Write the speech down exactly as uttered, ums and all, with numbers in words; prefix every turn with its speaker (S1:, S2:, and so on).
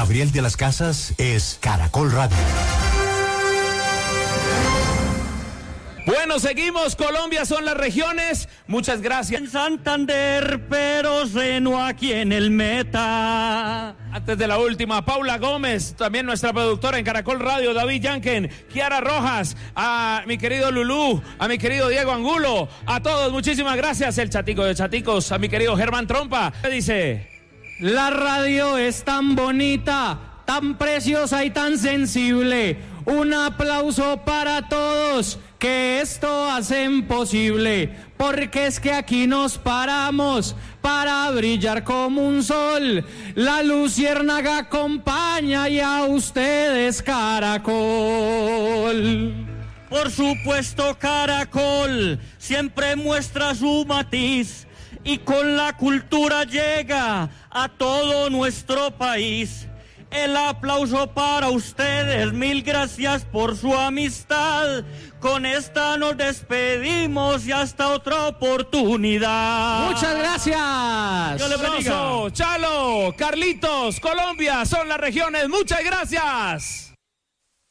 S1: Gabriel de las Casas es Caracol Radio.
S2: Bueno, seguimos. Colombia son las regiones. Muchas gracias.
S3: En Santander, pero Reno aquí en el Meta.
S2: Antes de la última, Paula Gómez, también nuestra productora en Caracol Radio, David Yanken, Kiara Rojas, a mi querido Lulú, a mi querido Diego Angulo, a todos, muchísimas gracias. El chatico de chaticos, a mi querido Germán Trompa. ¿Qué dice?
S3: La radio es tan bonita, tan preciosa y tan sensible. Un aplauso para todos que esto hacen posible, porque es que aquí nos paramos para brillar como un sol. La luciérnaga acompaña y a ustedes Caracol. Por supuesto Caracol siempre muestra su matiz y con la cultura llega a todo nuestro país. El aplauso para ustedes, mil gracias por su amistad. Con esta nos despedimos y hasta otra oportunidad.
S4: Muchas gracias.
S2: Dios le bendiga. Chalo, Carlitos, Colombia son las regiones. Muchas gracias.